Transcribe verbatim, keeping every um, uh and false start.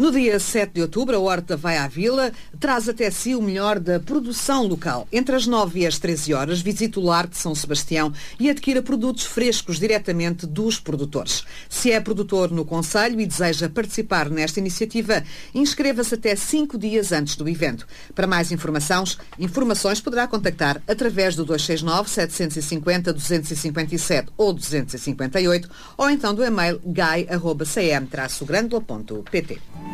No dia sete de outubro, a Horta Vai à Vila traz até si o melhor da produção local. Entre as nove e as treze horas, visite o Largo de São Sebastião e adquira produtos frescos diretamente dos produtores. Se é produtor no concelho e deseja participar nesta iniciativa, inscreva-se até cinco dias antes do evento. Para mais informações, informações poderá contactar através do dois seis nove, sete cinco zero, dois cinco sete ou dois cinco oito ou então do e-mail gai arroba c m traço grândola ponto p t.